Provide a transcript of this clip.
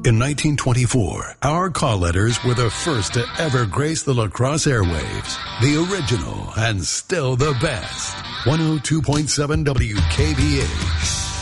In 1924, our call letters were the first to ever grace the La Crosse airwaves. The original and still the best. 102.7 WKBH.